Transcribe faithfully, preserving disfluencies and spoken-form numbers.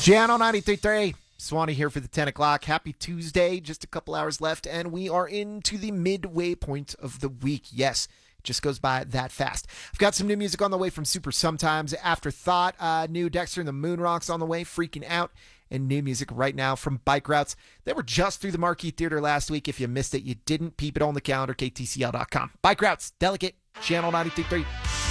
Channel ninety-three point three. Swanee here for the ten o'clock. Happy Tuesday. Just a couple hours left, and we are into the midway point of the week. Yes, it just goes by that fast. I've got some new music on the way from Super Sometimes, Afterthought, uh, new Dexter and the Moonrocks on the way, Freaking Out, and new music right now from Bike Routes. They were just through the Marquee Theater last week. If you missed it, you didn't. Peep it on the calendar, K T C L dot com. Bike Routes, Delicate, Channel ninety-three point three.